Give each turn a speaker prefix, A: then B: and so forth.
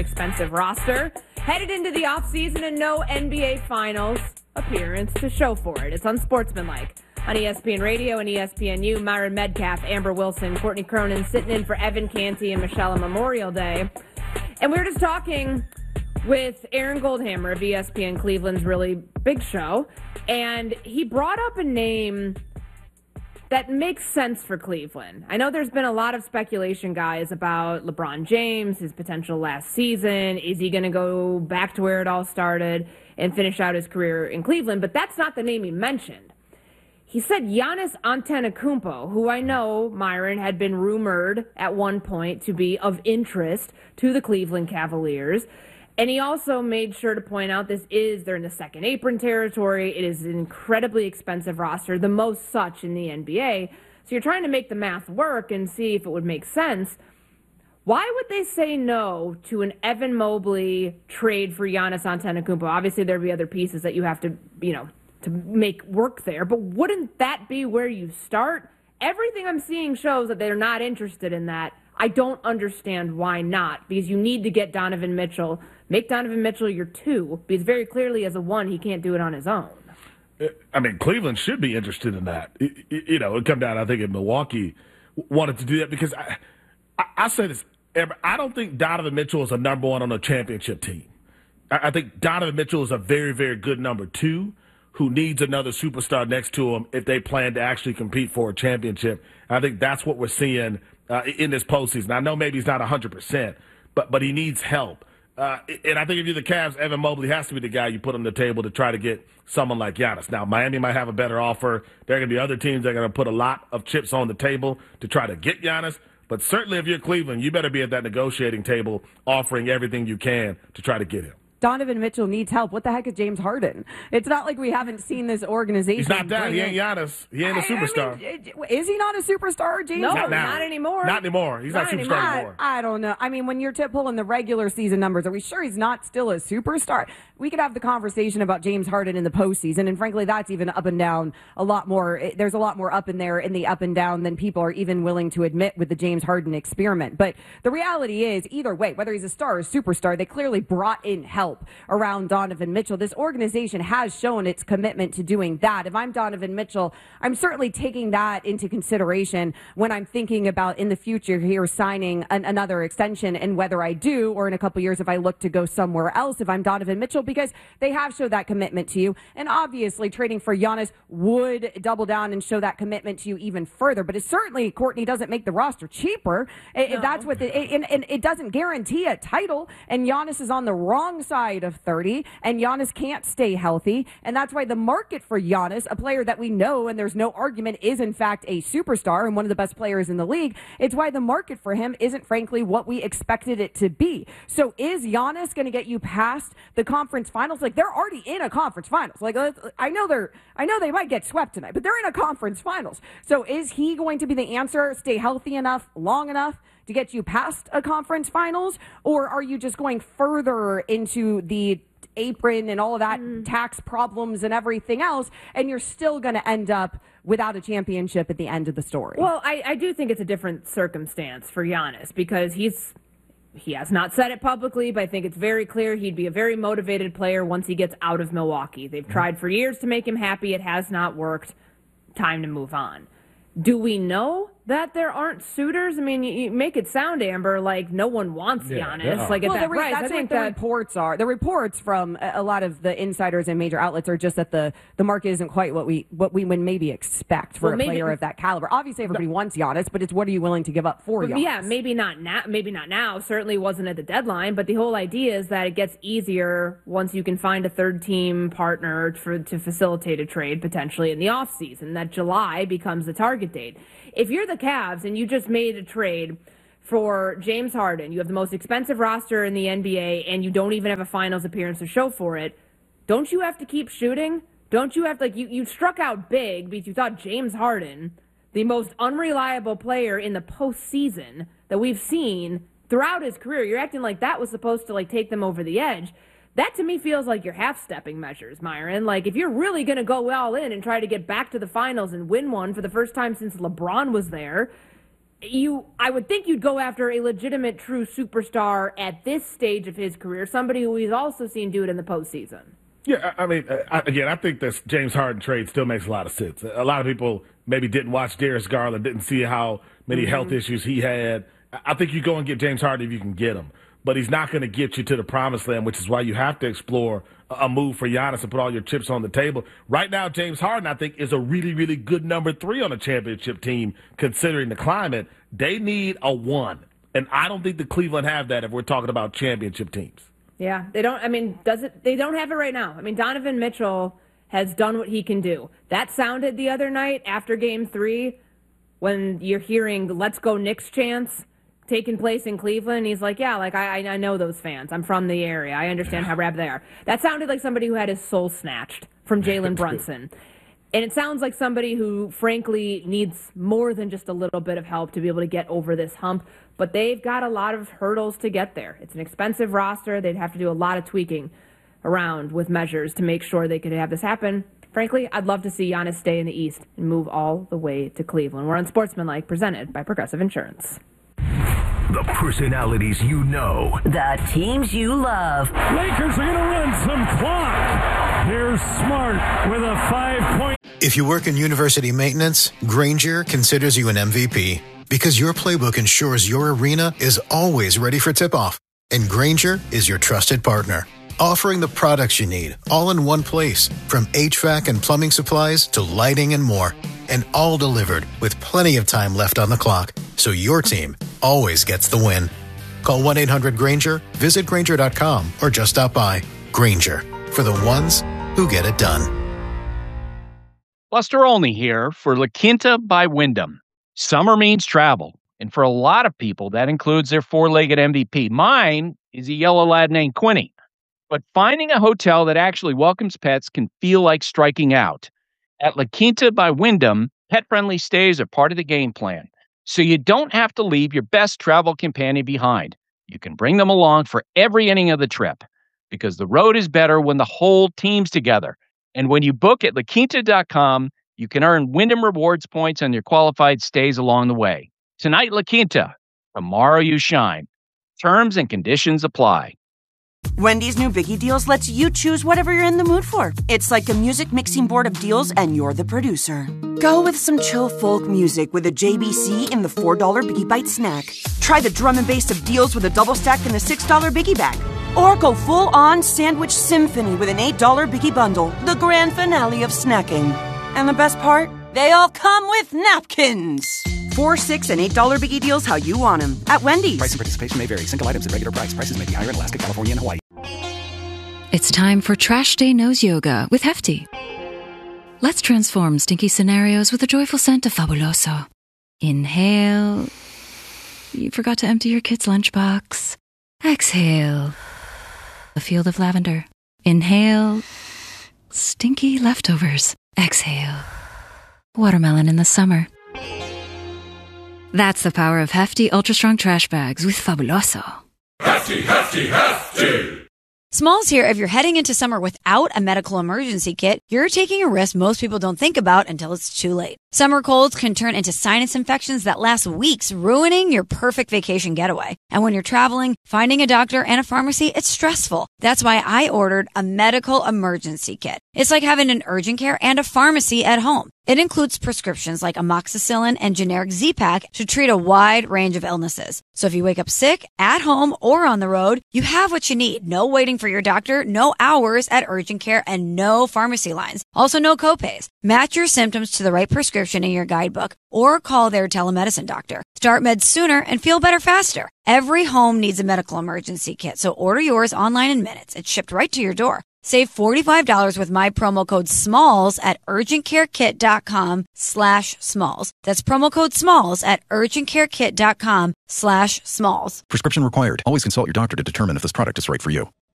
A: expensive roster, headed into the offseason and no NBA Finals appearance to show for it. It's unsportsmanlike. On ESPN Radio and ESPNU, Myron Medcalf, Amber Wilson, Courtney Cronin sitting in for Evan Canty and Michelle on Memorial Day. And we were just talking with Aaron Goldhammer of ESPN Cleveland's really big show, and he brought up a name that makes sense for Cleveland. I know there's been a lot of speculation, guys, about LeBron James, his potential last season. Is he going to go back to where it all started and finish out his career in Cleveland? But that's not the name he mentioned. He said Giannis Antetokounmpo, who I know, Myron, had been rumored at one point to be of interest to the Cleveland Cavaliers. And he also made sure to point out they're in the second apron territory. It is an incredibly expensive roster, the most such in the NBA. So you're trying to make the math work and see if it would make sense. Why would they say no to an Evan Mobley trade for Giannis Antetokounmpo? Obviously, there'd be other pieces that you have to, to make work there. But wouldn't that be where you start? Everything I'm seeing shows that they're not interested in that. I don't understand why not, because you need to get Donovan Mitchell. Make Donovan Mitchell your 2, because very clearly as a 1, he can't do it on his own.
B: I mean, Cleveland should be interested in that. It come down, I think, if Milwaukee wanted to do that, because I say this, I don't think Donovan Mitchell is a number 1 on a championship team. I think Donovan Mitchell is a very, very good number 2 who needs another superstar next to him if they plan to actually compete for a championship. I think that's what we're seeing in this postseason. I know maybe he's not 100%, but he needs help. And I think if you're the Cavs, Evan Mobley has to be the guy you put on the table to try to get someone like Giannis. Now, Miami might have a better offer. There are going to be other teams that are going to put a lot of chips on the table to try to get Giannis. But certainly if you're Cleveland, you better be at that negotiating table offering everything you can to try to get him.
C: Donovan Mitchell needs help. What the heck is James Harden? It's not like we haven't seen this organization.
B: He's not that. He ain't Giannis. He ain't a superstar.
C: I mean, is he not a superstar, James?
A: No,
C: Harden?
A: not anymore.
B: Not anymore. He's not a superstar anymore.
C: I don't know. I mean, when you're pulling the regular season numbers, are we sure he's not still a superstar? We could have the conversation about James Harden in the postseason, and frankly, that's even up and down a lot more. There's a lot more up in there in the up and down than people are even willing to admit with the James Harden experiment. But the reality is, either way, whether he's a star or superstar, they clearly brought in help around Donovan Mitchell. This organization has shown its commitment to doing that. If I'm Donovan Mitchell, I'm certainly taking that into consideration when I'm thinking about in the future here signing another extension, and whether I do, or in a couple years if I look to go somewhere else if I'm Donovan Mitchell, because they have showed that commitment to you. And obviously trading for Giannis would double down and show that commitment to you even further. But it certainly, Courtney, doesn't make the roster cheaper. If that's what and it doesn't guarantee a title. And Giannis is on the wrong side of 30, and Giannis can't stay healthy. And that's why the market for Giannis, a player that we know, and there's no argument, is in fact a superstar and one of the best players in the league, it's why the market for him isn't frankly what we expected it to be. So is Giannis going to get you past the conference finals? Like, they're already in a conference finals. Like, I know they might get swept tonight, but they're in a conference finals. So is he going to be the answer, stay healthy enough, long enough to get you past a conference finals? Or are you just going further into the apron and all of that tax problems and everything else, and you're still going to end up without a championship at the end of the story?
A: Well, I do think it's a different circumstance for Giannis, because he has not said it publicly, but I think it's very clear he'd be a very motivated player once he gets out of Milwaukee. They've tried for years to make him happy. It has not worked. Time to move on. Do we know that there aren't suitors? I mean, you make it sound, Amber, like no one wants Giannis.
B: Yeah.
A: Like at that price.
C: That's what the reports are. The reports from a lot of the insiders and major outlets are just that the market isn't quite what we would maybe expect for a player of that caliber. Obviously, everybody wants Giannis, but it's what are you willing to give up for Giannis?
A: Yeah, maybe not now. Maybe not now. Certainly wasn't at the deadline. But the whole idea is that it gets easier once you can find a third-team partner to facilitate a trade potentially in the offseason. That July becomes the target date. If you're the Cavs and you just made a trade for James Harden, you have the most expensive roster in the NBA, and you don't even have a finals appearance to show for it, don't you have to keep shooting? Don't you have to, you struck out big because you thought James Harden, the most unreliable player in the postseason that we've seen throughout his career, you're acting like that was supposed to take them over the edge. That, to me, feels like you're half-stepping measures, Myron. Like, if you're really going to go all in and try to get back to the finals and win one for the first time since LeBron was there, I would think you'd go after a legitimate, true superstar at this stage of his career, somebody who we've also seen do it in the postseason.
B: Yeah, I mean, again, I think this James Harden trade still makes a lot of sense. A lot of people maybe didn't watch Darius Garland, didn't see how many health issues he had. I think you go and get James Harden if you can get him. But he's not going to get you to the promised land, which is why you have to explore a move for Giannis and put all your chips on the table. Right now, James Harden, I think, is a really, really good number 3 on a championship team, considering the climate. They need a 1. And I don't think the Cleveland have that if we're talking about championship teams.
A: Yeah, they don't. I mean, they don't have it right now. I mean, Donovan Mitchell has done what he can do. That sounded the other night after Game 3 when you're hearing "Let's Go Knicks" chants taking place in Cleveland. He's like, yeah, like I know those fans. I'm from the area. I understand how rabid they are. That sounded like somebody who had his soul snatched from Jalen Brunson. And it sounds like somebody who, frankly, needs more than just a little bit of help to be able to get over this hump. But they've got a lot of hurdles to get there. It's an expensive roster. They'd have to do a lot of tweaking around with measures to make sure they could have this happen. Frankly, I'd love to see Giannis stay in the East and move all the way to Cleveland. We're on Sportsmanlike, presented by Progressive Insurance.
D: The personalities you know.
E: The teams you love.
F: Lakers are going to run some clock. Here's Smart with a 5-point.
G: If you work in university maintenance, Grainger considers you an MVP because your playbook ensures your arena is always ready for tip-off. And Grainger is your trusted partner, offering the products you need all in one place, from HVAC and plumbing supplies to lighting and more. And all delivered with plenty of time left on the clock, so your team always gets the win. Call 1-800-GRAINGER, visit Grainger.com, or just stop by. Grainger, for the ones who get it done.
H: Buster Olney here for La Quinta by Wyndham. Summer means travel, and for a lot of people, that includes their 4-legged MVP. Mine is a yellow lad named Quinny. But finding a hotel that actually welcomes pets can feel like striking out. At La Quinta by Wyndham, pet-friendly stays are part of the game plan, so you don't have to leave your best travel companion behind. You can bring them along for every inning of the trip, because the road is better when the whole team's together. And when you book at LaQuinta.com, you can earn Wyndham Rewards points on your qualified stays along the way. Tonight, La Quinta. Tomorrow, you shine. Terms and conditions apply.
I: Wendy's new Biggie Deals lets you choose whatever you're in the mood for. It's like a music mixing board of deals, and you're the producer. Go with some chill folk music with a JBC in the $4 Biggie Bite snack. Try the drum and bass of deals with a double stack in the $6 Biggie Bag. Or go full-on sandwich symphony with an $8 Biggie Bundle, the grand finale of snacking. And the best part? They all come with napkins. $4, $6, and $8 Biggie Deals how you want them. At Wendy's.
J: Price and participation may vary. Single items at regular price. Prices may be higher in Alaska, California, and Hawaii.
K: It's time for Trash Day Nose Yoga with Hefty. Let's transform stinky scenarios with a joyful scent of Fabuloso. Inhale. You forgot to empty your kid's lunchbox. Exhale. A field of lavender. Inhale. Stinky leftovers. Exhale. Watermelon in the summer. That's the power of Hefty Ultra Strong Trash Bags with Fabuloso.
L: Hefty, hefty, hefty!
M: Smalls here. If you're heading into summer without a medical emergency kit, you're taking a risk most people don't think about until it's too late. Summer colds can turn into sinus infections that last weeks, ruining your perfect vacation getaway. And when you're traveling, finding a doctor and a pharmacy, it's stressful. That's why I ordered a medical emergency kit. It's like having an urgent care and a pharmacy at home. It includes prescriptions like amoxicillin and generic Z-Pak to treat a wide range of illnesses. So if you wake up sick, at home, or on the road, you have what you need. No waiting for your doctor, no hours at urgent care, and no pharmacy lines. Also, no copays. Match your symptoms to the right prescription in your guidebook or call their telemedicine doctor. Start meds sooner and feel better faster. Every home needs a medical emergency kit, so order yours online in minutes. It's shipped right to your door. Save $45 with my promo code SMALLS at urgentcarekit.com/smalls. That's promo code SMALLS at urgentcarekit.com/smalls.
J: Prescription required. Always consult your doctor to determine if this product is right for you.